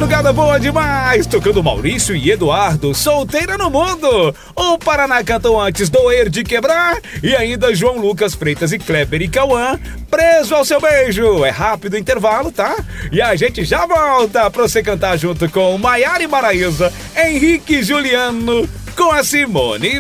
madrugada boa demais, tocando Maurício e Eduardo, Solteira no Mundo. O Paraná cantou antes Doer de Quebrar e ainda João Lucas Freitas e Kleber e Cauã, Preso ao Seu Beijo. É rápido intervalo, tá? E a gente já volta pra você cantar junto com Maiara e Maraísa, Henrique e Juliano, com a Simone